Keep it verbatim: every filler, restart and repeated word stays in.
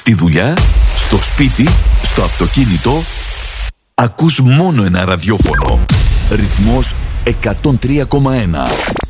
Στη δουλειά, στο σπίτι, στο αυτοκίνητο, ακούς μόνο ένα ραδιόφωνο. Ρυθμός εκατόν τρία κόμμα ένα.